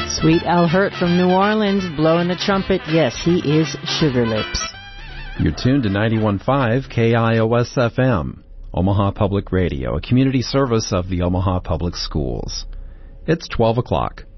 Sweet Al Hurt from New Orleans, blowing the trumpet. Yes, he is Sugar Lips. You're tuned to 91.5 KIOS-FM, Omaha Public Radio, a community service of the Omaha Public Schools. It's 12 o'clock.